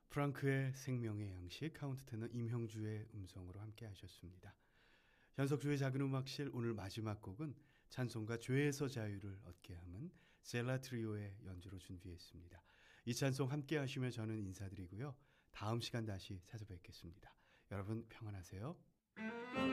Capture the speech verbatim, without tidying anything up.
프랑크의 생명의 양식, 카운트 테너 임형주의 음성으로 함께 하셨습니다. 현석주의 작은 음악실 오늘 마지막 곡은 찬송가 죄에서 자유를 얻게 함은 셀라 트리오의 연주로 준비했습니다. 이 찬송 함께 하시며 저는 인사드리고요. 다음 시간 다시 찾아뵙겠습니다. 여러분 평안하세요.